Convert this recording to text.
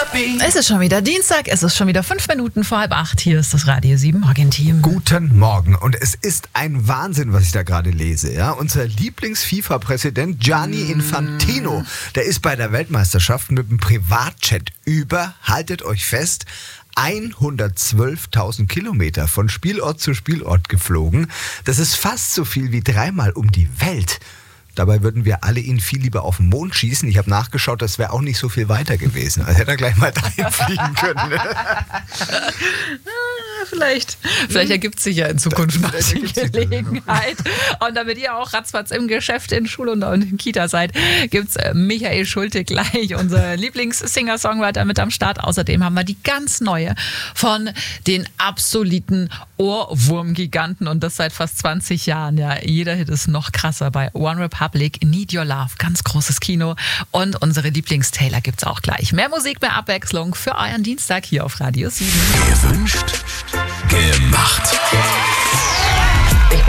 Es ist schon wieder Dienstag, es ist schon wieder 5 Minuten vor 7:30. Hier ist das Radio 7 Morgenteam. Guten Morgen. Und es ist ein Wahnsinn, was ich da gerade lese. Ja? Unser Lieblings-FIFA-Präsident Gianni Infantino, der ist bei der Weltmeisterschaft mit einem Privatjet über, haltet euch fest, 112.000 Kilometer von Spielort zu Spielort geflogen. Das ist fast so viel wie 3-mal um die Welt. Dabei würden wir alle ihn viel lieber auf den Mond schießen. Ich habe nachgeschaut, das wäre auch nicht so viel weiter gewesen. Also hätte er gleich mal dahin fliegen können. Ne? Vielleicht ergibt sich ja in Zukunft mal die Gelegenheit. Und damit ihr auch ratzfatz im Geschäft, in Schule und in Kita seid, gibt's Michael Schulte gleich, unser Lieblings-Singer-Songwriter, mit am Start. Außerdem haben wir die ganz neue von den absoluten Ohrwurm-Giganten und das seit fast 20 Jahren. Ja, jeder Hit ist noch krasser bei One Republic, Need Your Love, ganz großes Kino. Und unsere Lieblingstaylor gibt's auch gleich. Mehr Musik, mehr Abwechslung für euren Dienstag hier auf Radio 7. Gewünscht, gemacht.